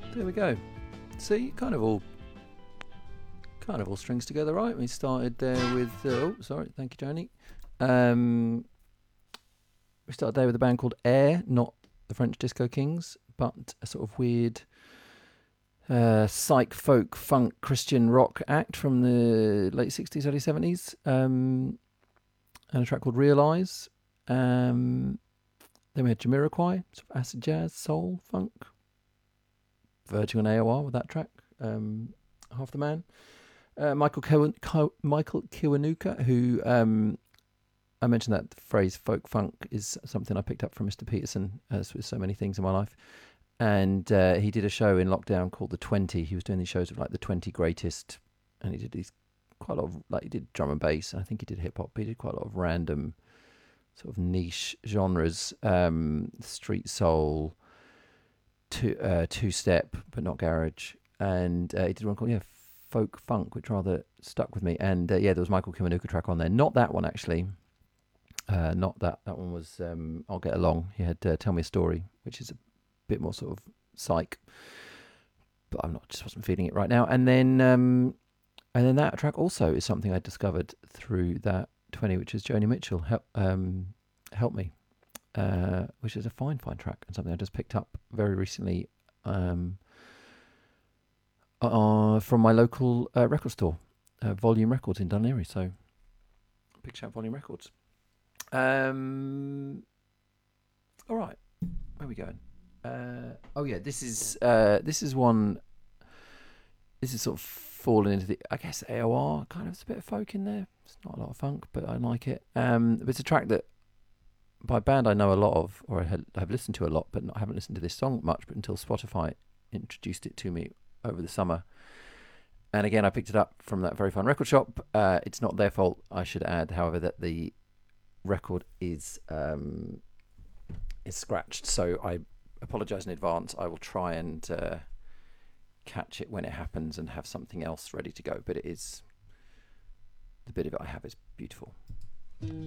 There we go. See, kind of all strings together, right? We started there with thank you, Joni. We started there with a band called Air, not the French Disco Kings, but a sort of weird psych folk funk Christian rock act from the late 60s, early 70s, and a track called Realise. Then we had Jamiroquai, sort of acid jazz, soul, funk, verging on AOR with that track, Half the Man. Michael Kiwanuka, who I mentioned that phrase folk funk is something I picked up from Mr. Peterson, as with so many things in my life. And he did a show in lockdown called The 20. He was doing these shows of like the 20 greatest, and he did these quite a lot of, like, he did drum and bass. I think he did hip hop. He did quite a lot of random sort of niche genres, street soul, two-step, but not garage. And he did one called folk funk, which rather stuck with me. And there was Michael Kiwanuka track on there. Not that one, actually. Not that. That one was I'll Get Along. He had Tell Me a Story, which is a bit more sort of psych, but just wasn't feeling it right now. And then that track also is something I discovered through that 20, which is Joni Mitchell, Help Me, which is a fine track, and something I just picked up very recently from my local record store, Volume Records in Dunleary. So big shout, Volume Records. All right, where are we going? This is one. This is sort of falling into the, I guess, AOR kind of. There's a bit of folk in there. It's not a lot of funk, but I like it. But it's a track that by a band I know a lot of, or have listened to a lot, but I haven't listened to this song much. But until Spotify introduced it to me over the summer, and again I picked it up from that very fun record shop. It's not their fault, I should add, however, that the record is scratched, so I apologise in advance. I will try and catch it when it happens and have something else ready to go, but it is, the bit of it I have is beautiful.